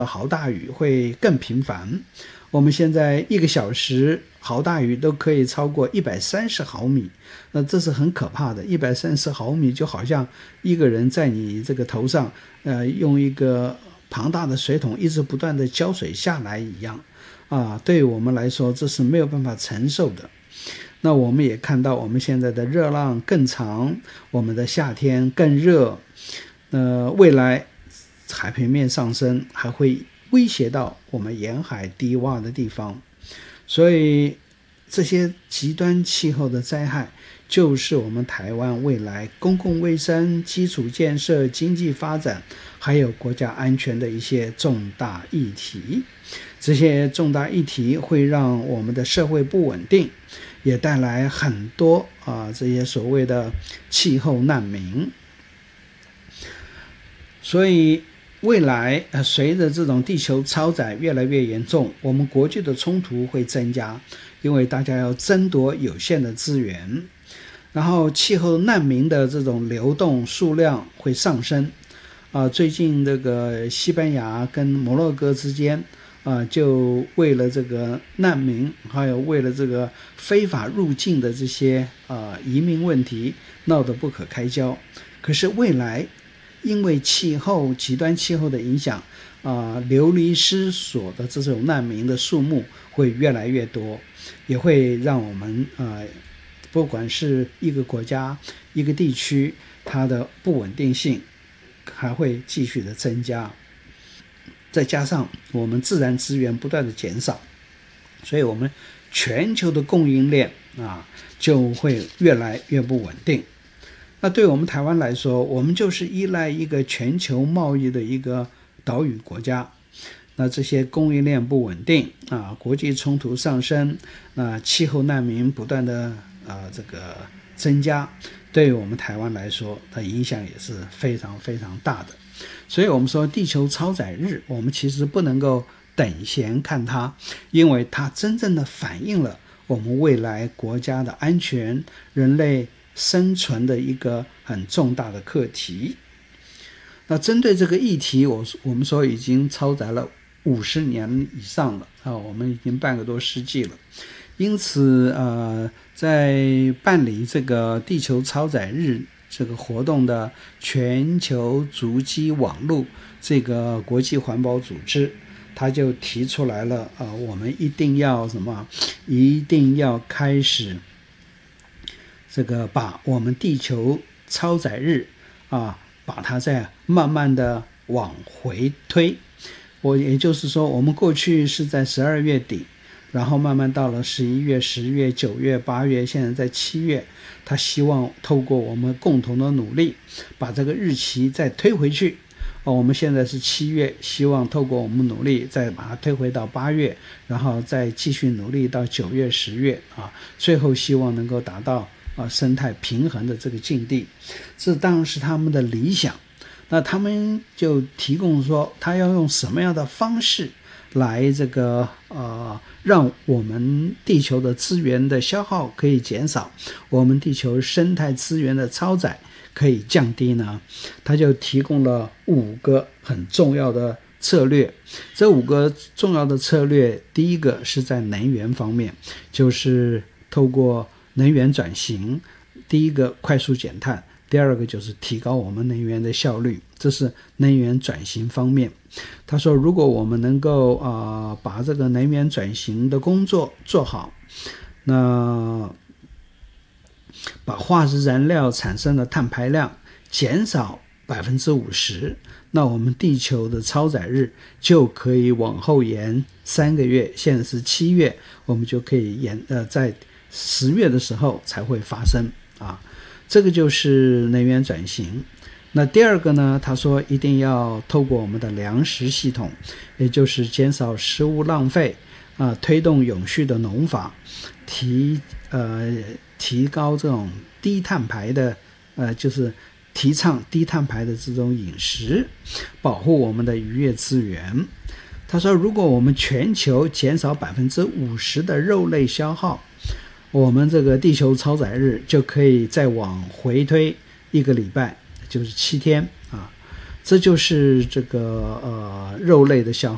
豪大雨会更频繁。我们现在1个小时豪大雨都可以超过130毫米，那这是很可怕的。130毫米就好像一个人在你这个头上，用一个庞大的水桶一直不断的浇水下来一样对于我们来说这是没有办法承受的。那我们也看到我们现在的热浪更长，我们的夏天更热，未来海平面上升还会威胁到我们沿海低洼的地方，所以这些极端气候的灾害就是我们台湾未来公共卫生、基础建设、经济发展还有国家安全的一些重大议题。这些重大议题会让我们的社会不稳定，也带来很多这些所谓的气候难民。所以未来随着这种地球超载越来越严重，我们国际的冲突会增加，因为大家要争夺有限的资源，然后气候难民的这种流动数量会上升。最近这个西班牙跟摩洛哥之间就为了这个难民还有为了这个非法入境的这些移民问题闹得不可开交。可是未来因为极端气候的影响流离失所的这种难民的数目会越来越多，也会让我们不管是一个国家一个地区，它的不稳定性还会继续的增加。再加上我们自然资源不断的减少，所以我们全球的供应链就会越来越不稳定。那对我们台湾来说，我们就是依赖一个全球贸易的一个岛屿国家，那这些供应链不稳定国际冲突上升，气候难民不断的这个增加，对于我们台湾来说它影响也是非常非常大的。所以我们说地球超载日，我们其实不能够等闲看它，因为它真正的反映了我们未来国家的安全、人类生存的一个很重大的课题。那针对这个议题，我们说已经超载了50年以上了我们已经半个多世纪了。因此在办理这个地球超载日这个活动的全球足迹网络这个国际环保组织，他就提出来了我们一定要开始这个把我们地球超载日把它再慢慢的往回推。也就是说我们过去是在12月底，然后慢慢到了11月、10月、9月、8月，现在在7月，他希望透过我们共同的努力把这个日期再推回去我们现在是7月，希望透过我们努力再把它推回到8月，然后再继续努力到9月、10月最后希望能够达到生态平衡的这个境地。这当然是他们的理想。那他们就提供说他要用什么样的方式来这个让我们地球的资源的消耗可以减少，我们地球生态资源的超载可以降低呢？他就提供了5个很重要的策略。这5个重要的策略，第一个是在能源方面，就是透过能源转型，第一个快速减碳，第二个就是提高我们能源的效率，这是能源转型方面。他说如果我们能够把这个能源转型的工作做好，那把化石燃料产生的碳排量减少 50%， 那我们地球的超载日就可以往后延3个月，现在是7月，我们就可以在10月的时候才会发生这个就是能源转型。那第二个呢，他说一定要透过我们的粮食系统，也就是减少食物浪费推动永续的农法，提高这种低碳排的就是提倡低碳排的这种饮食，保护我们的渔业资源。他说如果我们全球减少 50% 的肉类消耗，我们这个地球超载日就可以再往回推1个礼拜，就是7天这就是这个肉类的消